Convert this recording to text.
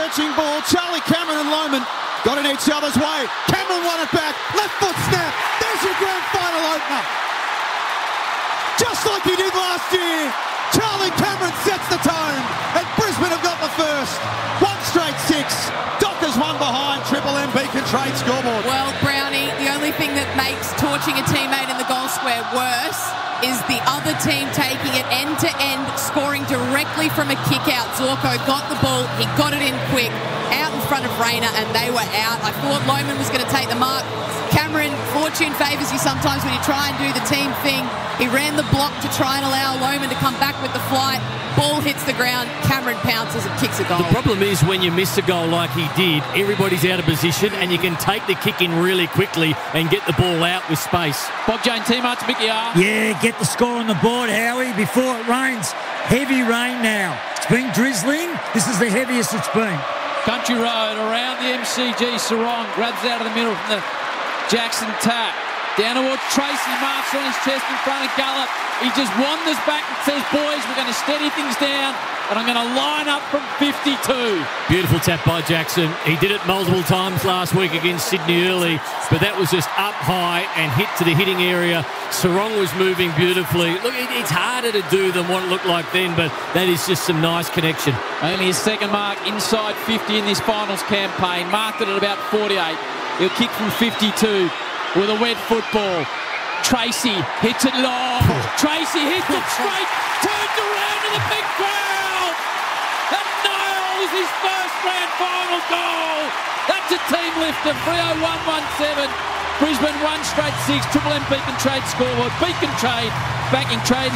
Searching ball, Charlie Cameron and Lohmann got in each other's way. Cameron won it back, left foot snap. There's your grand final opener. Just like he did last year, Charlie Cameron sets the tone, and Brisbane have got the first. 1 straight 6. Dockers one behind. Triple M Beacon Trade scoreboard. Well, Brownie, the only thing that makes torching a teammate in the goal square worse is the other team taking it end to end, scoring directly from a kick out. Zorko got the ball, he got it in quick, out in front of Rayner, and they were out. I thought Lohmann was going to take the mark. Cameron, fortune favours you sometimes when you try and do the team thing. He ran the block to try and allow Lohmann to come back with the flight. Ball hits the ground, Cameron pounces and kicks a goal. The problem is when you miss a goal like he did, everybody's out of position and you can take the kick in really quickly and get the ball out with space. Bob Jane teammates, Mickey R. Yeah, get the score on the board, Howie, before it rains. Heavy rain now. It's been drizzling. This is the heaviest it's been. Country Road around the MCG. Sarong grabs out of the middle from the Jackson tap. Down towards Tracy, marks on his chest in front of Gallup. He just wanders back and says, boys, we're going to steady things down and I'm going to line up from 52. Beautiful tap by Jackson. He did it multiple times last week against Sydney early, but that was just up high and hit to the hitting area. Sarong was moving beautifully. Look, it's harder to do than what it looked like then, but that is just some nice connection. Only his second mark inside 50 in this finals campaign. Marked it at about 48. He'll kick from 52 with a wet football. Tracy hits it long. Tracy hits it straight. Turns around to the big crowd. And nails his first grand final goal. That's a team lifter. 301-17. Brisbane 1 straight 6. Triple M Beacon Trade scoreboard. Beacon Trade backing trade.